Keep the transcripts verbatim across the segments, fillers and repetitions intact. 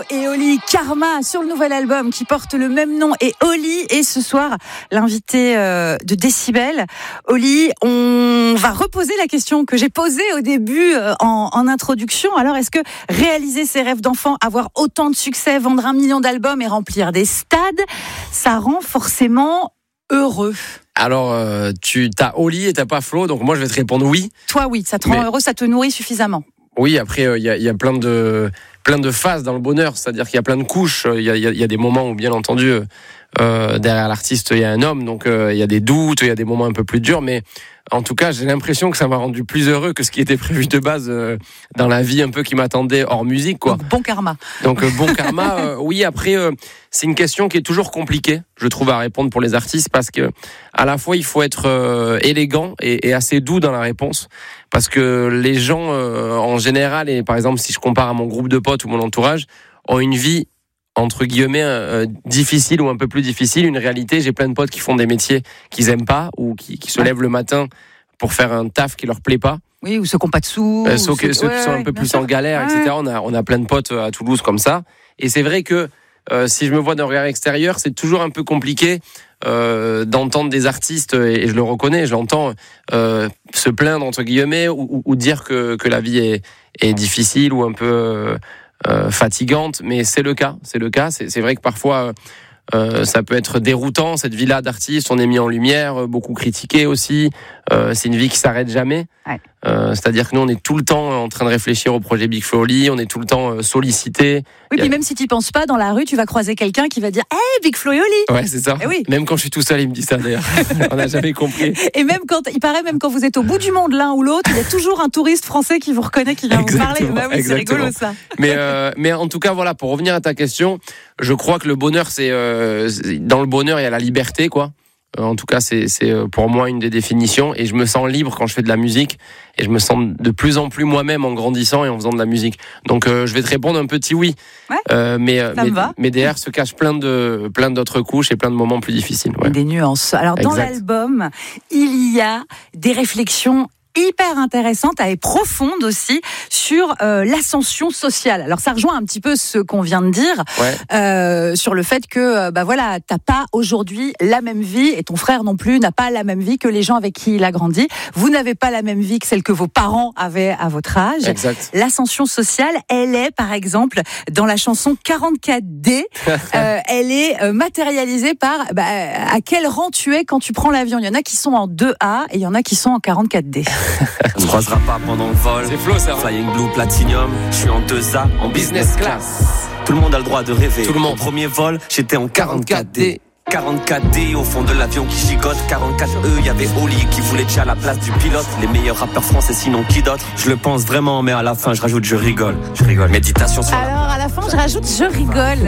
et Oli, Karma, sur le nouvel album qui porte le même nom, et Oli est ce soir l'invité euh, de Décibel. Oli, on va reposer la question que j'ai posée au début euh, en, en introduction. Alors, est-ce que réaliser ses rêves d'enfant, avoir autant de succès, vendre un million d'albums et remplir des stades, ça rend forcément heureux? Alors, euh, tu t'as Oli et t'as pas Flo, donc moi je vais te répondre oui. Toi, oui, ça te rend Mais... heureux, ça te nourrit suffisamment. Oui, après il euh, y, a, y a plein de plein de phases dans le bonheur, c'est-à-dire qu'il y a plein de couches. Il y a, y a, y a des moments où, bien entendu, euh, derrière l'artiste il y a un homme, donc il euh, y a des doutes, il y a des moments un peu plus durs, mais en tout cas, j'ai l'impression que ça m'a rendu plus heureux que ce qui était prévu de base euh, dans la vie un peu qui m'attendait hors musique, quoi. Donc, bon karma. Donc euh, bon karma. Euh, oui, après euh, c'est une question qui est toujours compliquée, je trouve, à répondre pour les artistes, parce que à la fois il faut être euh, élégant et, et assez doux dans la réponse, parce que les gens euh, en général, et par exemple si je compare à mon groupe de potes ou mon entourage, ont une vie entre guillemets euh, difficile ou un peu plus difficile, une réalité. J'ai plein de potes qui font des métiers qu'ils aiment pas, ou qui, qui se lèvent le matin pour faire un taf qui leur plaît pas. Oui, ou ceux qui n'ont pas de sous. Euh, ceux, ceux, ceux ouais, qui sont ouais, un peu plus sûr. en galère, ouais. et cetera. On a, on a plein de potes à Toulouse comme ça. Et c'est vrai que euh, si je me vois d'un regard extérieur, c'est toujours un peu compliqué euh, d'entendre des artistes, et, et je le reconnais, je l'entends, euh, se plaindre entre guillemets, ou, ou, ou dire que, que la vie est, est difficile ou un peu euh, euh, fatigante. Mais c'est le cas, c'est le cas. C'est, c'est vrai que parfois euh, ça peut être déroutant, cette vie-là d'artiste. On est mis en lumière, beaucoup critiqué aussi. Euh, c'est une vie qui s'arrête jamais. Ouais. Euh, c'est-à-dire que nous, on est tout le temps en train de réfléchir au projet Big Flo Oli, on est tout le temps euh, sollicité. Oui, a... puis même si tu n'y penses pas, dans la rue, tu vas croiser quelqu'un qui va dire « Hey, Big Flo et Oli !» Ouais, c'est ça. Et oui. Même quand je suis tout seul, il me dit ça d'ailleurs. On n'a jamais compris. Et même quand, il paraît, même quand vous êtes au bout du monde l'un ou l'autre, il y a toujours un touriste français qui vous reconnaît, qui vient exactement, vous parler. Bah oui, exactement. c'est rigolo ça. Mais, euh, mais en tout cas, voilà, pour revenir à ta question, je crois que le bonheur, c'est, euh, c'est dans le bonheur, il y a la liberté, quoi. En tout cas, c'est, c'est pour moi une des définitions, et je me sens libre quand je fais de la musique, et je me sens de plus en plus moi-même en grandissant et en faisant de la musique. Donc, euh, je vais te répondre un petit oui, ouais, euh, mais, mais, mais derrière se cachent plein de plein d'autres couches et plein de moments plus difficiles. Ouais. Des nuances. Alors, dans exact. l'album, il y a des réflexions hyper intéressante et profonde aussi sur euh, l'ascension sociale. Alors ça rejoint un petit peu ce qu'on vient de dire, ouais. euh, sur le fait que euh, bah voilà, t'as pas aujourd'hui la même vie, et ton frère non plus n'a pas la même vie que les gens avec qui il a grandi. Vous n'avez pas la même vie que celle que vos parents avaient à votre âge. Exact. L'ascension sociale, elle est par exemple dans la chanson quarante-quatre D, euh, elle est euh, matérialisée par bah, à quel rang tu es quand tu prends l'avion. Il y en a qui sont en deux A et il y en a qui sont en quarante-quatre D. On se croisera pas pendant le vol. C'est Flo, ça. Flying Blue Platinum, je suis en deux A, en business class. Tout le monde a le droit de rêver. Tout le monde. Au premier vol, j'étais en quarante-quatre D. quarante-quatre D au fond de l'avion qui gigote. quarante-quatre E, y avait Oli qui voulait déjà la place du pilote. Les meilleurs rappeurs français, sinon qui d'autre? Je le pense vraiment, mais à la fin je rajoute je rigole. Je rigole. Méditation sur Alors à la fin je rajoute je rigole.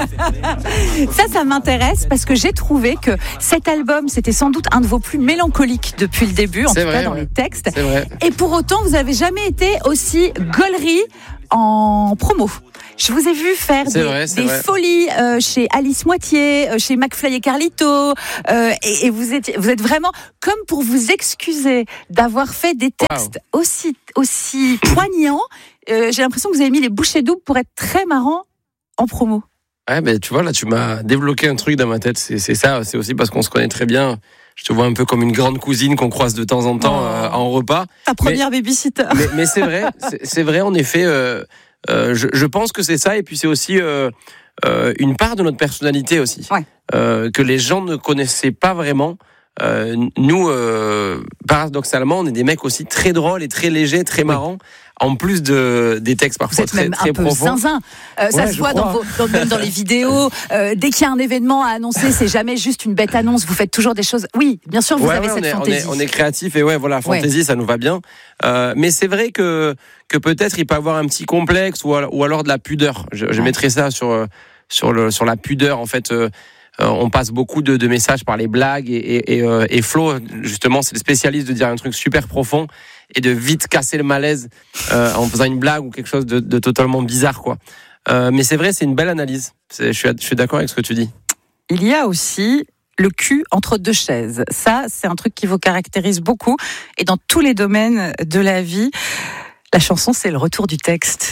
Ça, ça m'intéresse parce que j'ai trouvé que cet album, c'était sans doute un de vos plus mélancoliques depuis le début, en c'est tout vrai, cas dans ouais. les textes. C'est vrai. Et pour autant, vous avez jamais été aussi gaulerie en promo. Je vous ai vu faire c'est des, vrai, c'est des vrai. folies euh, chez Alice Moitié, euh, chez McFly et Carlito, euh, et, et vous êtes, vous êtes vraiment comme pour vous excuser d'avoir fait des textes wow. aussi, aussi poignants. Euh, j'ai l'impression que vous avez mis les bouchées doubles pour être très marrant en promo. Ouais, ben tu vois, là, tu m'as débloqué un truc dans ma tête. C'est, c'est ça, c'est aussi parce qu'on se connaît très bien. Je te vois un peu comme une grande cousine qu'on croise de temps en temps oh. euh, en repas. Ta première mais, babysitter. Mais, mais c'est vrai, c'est, c'est vrai, en effet. Euh, euh, je, je pense que c'est ça, et puis c'est aussi euh, euh, une part de notre personnalité aussi, ouais. euh, que les gens ne connaissaient pas vraiment. Euh, nous, euh, paradoxalement, on est des mecs aussi très drôles et très légers, très marrants. En plus de des textes parfois vous êtes très même très un peu profonds. zinzin. Euh, ça ouais, se voit dans, vos, dans, même dans les vidéos. Euh, dès qu'il y a un événement à annoncer, c'est jamais juste une bête annonce. Vous faites toujours des choses. Oui, bien sûr, vous ouais, avez ouais, cette on est, fantaisie. On est, on est créatif, et ouais, voilà, fantaisie, ouais. Ça nous va bien. Euh, mais c'est vrai que que peut-être il peut avoir un petit complexe, ou alors, ou alors de la pudeur. Je, je ouais. mettrais ça sur sur le sur la pudeur, en fait. Euh, Euh, on passe beaucoup de, de messages par les blagues, et, et, et, euh, et Flo, justement, c'est le spécialiste de dire un truc super profond et de vite casser le malaise euh, en faisant une blague ou quelque chose de, de totalement bizarre, quoi. Euh, mais c'est vrai, c'est une belle analyse. C'est, je, suis, je suis d'accord avec ce que tu dis. Il y a aussi le cul entre deux chaises. Ça, c'est un truc qui vous caractérise beaucoup, et dans tous les domaines de la vie. La chanson, c'est le retour du texte.